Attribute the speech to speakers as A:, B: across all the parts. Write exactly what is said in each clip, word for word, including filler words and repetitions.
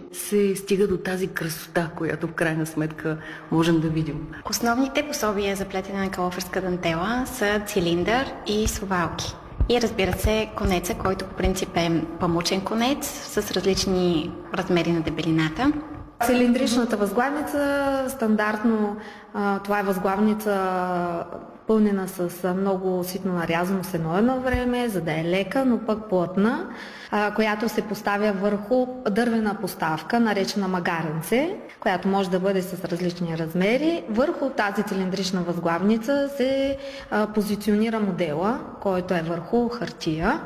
A: се стига до тази красота, която в крайна сметка можем да видим?
B: Основните пособия за плетене на калоферска дантела са цилиндър и совалки. И разбира се, конеца, който по принцип е памучен конец с различни размери на дебелината.
C: Цилиндричната възглавница, стандартно това е възглавница пълнена с много ситно нарязано сено едно време, за да е лека, но пък плътна, която се поставя върху дървена поставка, наречена магаренце, която може да бъде с различни размери. Върху тази цилиндрична възглавница се позиционира модела, който е върху хартия.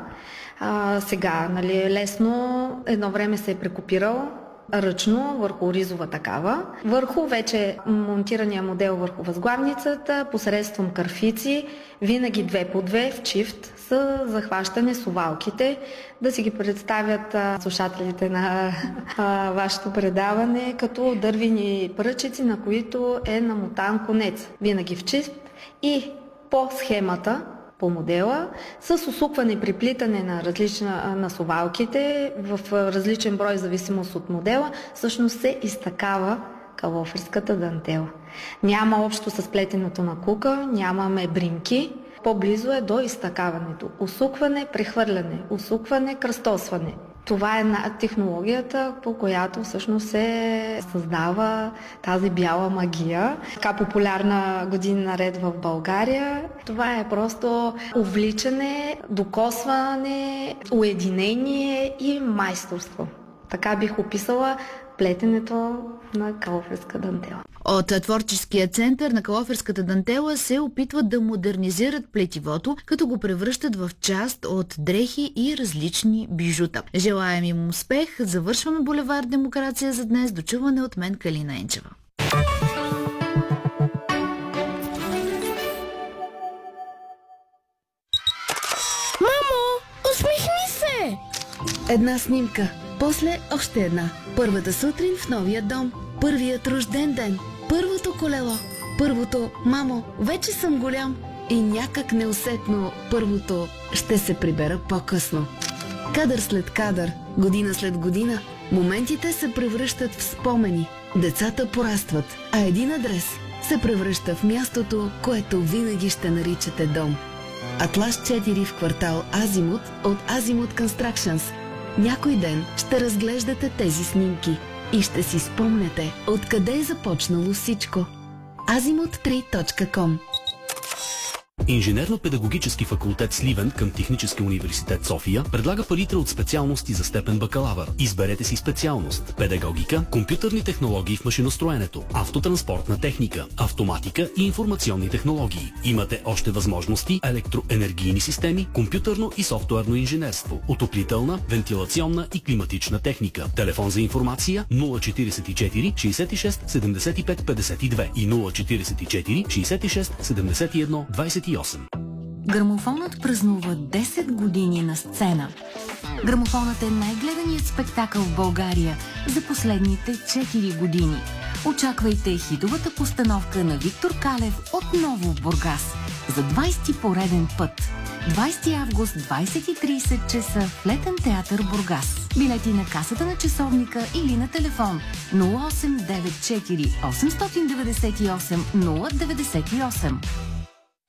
C: Сега, нали, лесно едно време се е прекопирал ръчно върху ризова такава. Върху вече монтирания модел върху възглавницата, посредством кърфици, винаги две по две в чифт, са захващане совалките. Да си ги представят а, слушателите на а, вашето предаване като дървени пръчици, на които е намотан конец. Винаги в чифт и по схемата, по модела, с усукване и приплитане на, различна, на совалките в различен брой, зависимост от модела, всъщност се изтакава калоферската дантела. Няма общо с плетеното на кука, нямаме бринки, по-близо е до изтакаването. Усукване, прехвърляне, усукване, кръстосване. Това е технологията, по която всъщност се създава тази бяла магия, така популярна години наред в България. Това е просто увличане, докосване, уединение и майсторство. Така бих описала плетенето на калоферска дантела.
D: От творческия център на калоферската дантела се опитват да модернизират плетивото, като го превръщат в част от дрехи и различни бижута. Желаем им успех! Завършваме булевард Демокрация за днес. Дочуване от мен, Калина Енчева.
E: Мамо, усмихни се!
F: Една снимка, после още една. Първата сутрин в новия дом. Първият рожден ден, първото колело, първото «Мамо, вече съм голям» и някак неусетно първото «Ще се прибера по-късно». Кадър след кадър, година след година, моментите се превръщат в спомени, децата порастват, а един адрес се превръща в мястото, което винаги ще наричате дом. Атлас четири в квартал Азимут от Азимут Constructions. Някой ден ще разглеждате тези снимки и ще си спомняте откъде е започнало всичко. азимут три точка ком.
G: Инженерно-педагогически факултет Сливен към Технически университет София предлага палитра от специалности за степен бакалавър. Изберете си специалност: педагогика, компютърни технологии в машиностроенето, автотранспортна техника, автоматика и информационни технологии. Имате още възможности: електроенергийни системи, компютърно и софтуерно инженерство, отоплителна, вентилационна и климатична техника. Телефон за информация нула четиридесет и четири шейсет и шест седемдесет и пет петдесет и две и нула четиридесет и четири шейсет и шест седемдесет и едно двадесет и осем.
H: Грамофонът празнува десет години на сцена. Грамофонът е най-гледаният спектакъл в България за последните четири години. Очаквайте хитовата постановка на Виктор Калев отново в Бургас за двадесети пореден път. двадесети август, двадесет и тридесет часа в Летен театър Бургас. Билети на касата на часовника или на телефон нула осем девет четири осем девет осем нула девет осем.